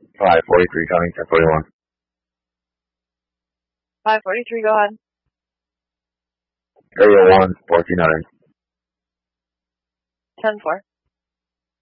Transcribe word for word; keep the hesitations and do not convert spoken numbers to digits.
five forty-three coming, ten forty-one. five forty-three, go ahead. Area one, fourteen hundred. ten four.